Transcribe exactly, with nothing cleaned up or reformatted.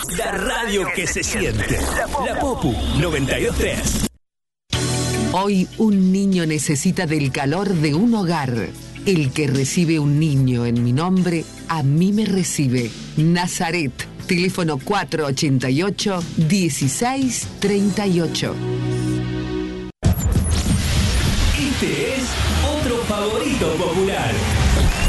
La radio que se siente. La Popu noventa y dos punto tres. Hoy un niño necesita del calor de un hogar. El que recibe un niño en mi nombre, a mí me recibe. Nazaret, teléfono cuatro ochenta y ocho, dieciséis treinta y ocho. Este es otro favorito popular.